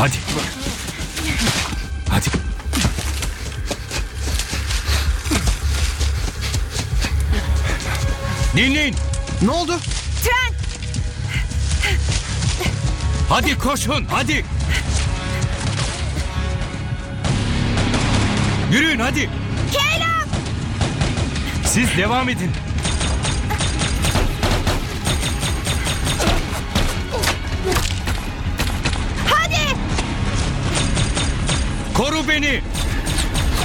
Hadi. Hadi. Dinleyin. Ne oldu? Tren! Hadi koşun. Hadi. Yürüyün hadi. Keylem! Siz devam edin. Hadi! Koru beni.